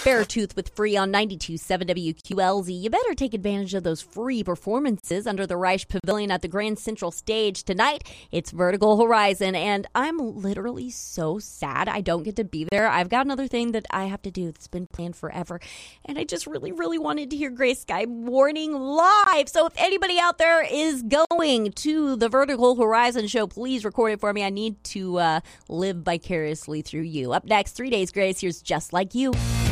Beartooth with Free on 92.7 WQLZ. You better take advantage of those free performances under the Reich Pavilion at the Grand Central Stage tonight. It's Vertical Horizon, and I'm literally so sad I don't get to be there. I've got another thing that I have to do that's been planned forever, and I just really, really wanted to hear Gray Sky Morning live. So if anybody out there is going to the Vertical Horizon show, please record it for me. I need to live vicariously through you. Up next, 3 Days Grace. Here's Just Like You.